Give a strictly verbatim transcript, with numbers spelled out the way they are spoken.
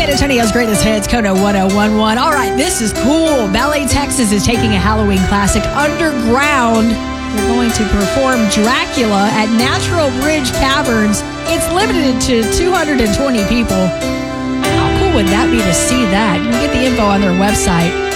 San Antonio's greatest hits, Kono ten eleven. All right, this is cool. Ballet Texas is taking a Halloween classic underground. They're going to perform Dracula at Natural Bridge Caverns. It's limited to two hundred twenty people. How cool would that be to see that? You can get the info on their website.